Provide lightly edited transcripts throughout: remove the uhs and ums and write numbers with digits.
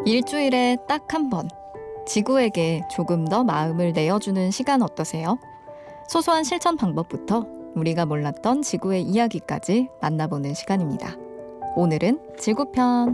일주일에 딱 한 번, 지구에게 조금 더 마음을 내어주는 시간 어떠세요? 소소한 실천 방법부터 우리가 몰랐던 지구의 이야기까지 만나보는 시간입니다. 오늘은 지구편.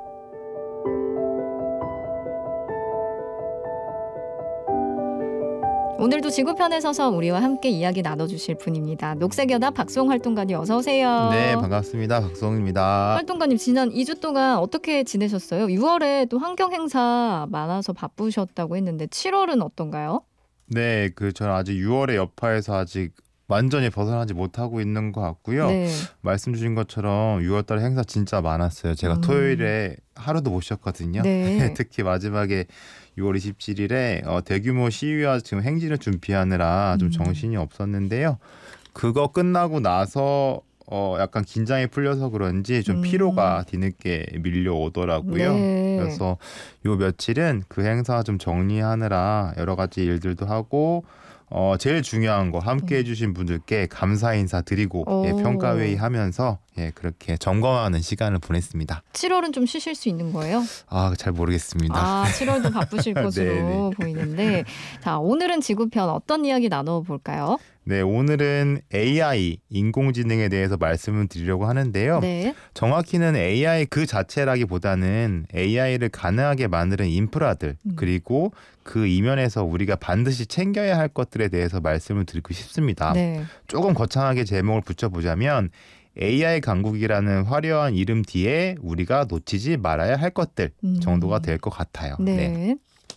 오늘도 지구편에 서서 우리와 함께 이야기 나눠주실 분입니다. 녹색여다 박수홍 활동가님 어서 오세요. 네, 반갑습니다. 박수홍입니다. 활동가님 지난 2주 동안 어떻게 지내셨어요? 6월에 또 환경 행사 많아서 바쁘셨다고 했는데 7월은 어떤가요? 네, 저는 아직 6월의 여파에서 아직 완전히 벗어나지 못하고 있는 것 같고요. 네. 말씀 주신 것처럼 6월달에 행사 진짜 많았어요. 제가 토요일에 하루도 못 쉬었거든요. 네. 특히 마지막에 6월 27일에 대규모 시위와 지금 행진을 준비하느라 좀 정신이 없었는데요. 그거 끝나고 나서 약간 긴장이 풀려서 그런지 좀 피로가 뒤늦게 밀려오더라고요. 네. 그래서 요 며칠은 그 행사 좀 정리하느라 여러 가지 일들도 하고 제일 중요한 거 함께 해주신 분들께 감사 인사 드리고 평가회의 하면서 그렇게 점검하는 시간을 보냈습니다. 7월은 좀 쉬실 수 있는 거예요? 잘 모르겠습니다. 7월도 바쁘실 것으로 보이는데 자, 오늘은 지구편 어떤 이야기 나눠볼까요? 네, 오늘은 AI, 인공지능에 대해서 말씀을 드리려고 하는데요. 네. 정확히는 AI 그 자체라기보다는 AI를 가능하게 만드는 인프라들 그리고 그 이면에서 우리가 반드시 챙겨야 할 것들에 대해서 말씀을 드리고 싶습니다. 네. 조금 거창하게 제목을 붙여보자면 AI 강국이라는 화려한 이름 뒤에 우리가 놓치지 말아야 할 것들 정도가 될 것 같아요. 네.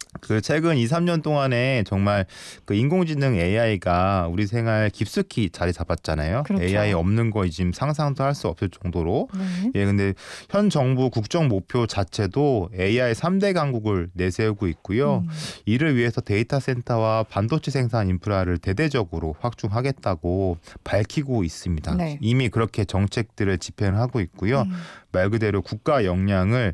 최근 2, 3년 동안에 정말 인공지능 AI가 우리 생활 깊숙이 자리 잡았잖아요. 그렇죠. AI 없는 거 지금 상상도 할 수 없을 정도로. 네. 근데 현 정부 국정 목표 자체도 AI 3대 강국을 내세우고 있고요. 이를 위해서 데이터 센터와 반도체 생산 인프라를 대대적으로 확충하겠다고 밝히고 있습니다. 네. 이미 그렇게 정책들을 집행을 하고 있고요. 말 그대로 국가 역량을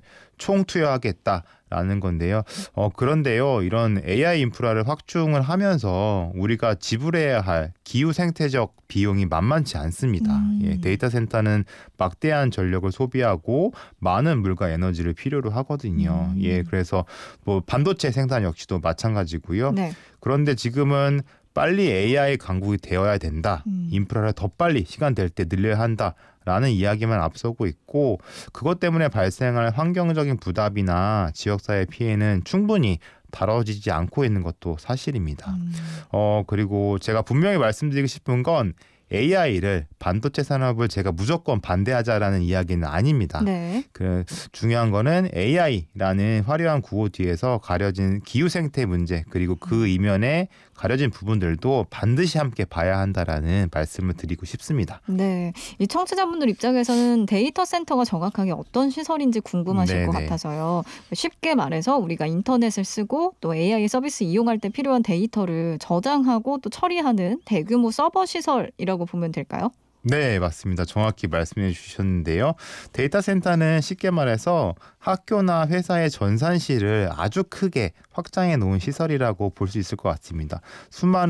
총투여하겠다라는 건데요. 그런데요, 이런 AI 인프라를 확충을 하면서 우리가 지불해야 할 기후 생태적 비용이 만만치 않습니다. 데이터 센터는 막대한 전력을 소비하고 많은 물과 에너지를 필요로 하거든요. 그래서 반도체 생산 역시도 마찬가지고요. 네. 그런데 지금은 빨리 AI 강국이 되어야 된다. 인프라를 더 빨리 시간 될 때 늘려야 한다라는 이야기만 앞서고 있고 그것 때문에 발생할 환경적인 부담이나 지역사회 피해는 충분히 다뤄지지 않고 있는 것도 사실입니다. 그리고 제가 분명히 말씀드리고 싶은 건 AI를 반도체 산업을 제가 무조건 반대하자라는 이야기는 아닙니다. 네. 중요한 거는 AI라는 화려한 구호 뒤에서 가려진 기후 생태 문제 그리고 그 이면에 가려진 부분들도 반드시 함께 봐야 한다라는 말씀을 드리고 싶습니다. 네, 이 청취자분들 입장에서는 데이터 센터가 정확하게 어떤 시설인지 궁금하실 것 같아서요. 쉽게 말해서 우리가 인터넷을 쓰고 또 AI 서비스 이용할 때 필요한 데이터를 저장하고 또 처리하는 대규모 서버 시설이라고 보면 될까요? 네, 맞습니다. 정확히 말씀해 주셨는데요. 데이터 센터는 쉽게 말해서 학교나 회사의 전산실을 아주 크게 확장해 놓은 시설이라고 볼 수 있을 것 같습니다. 수많은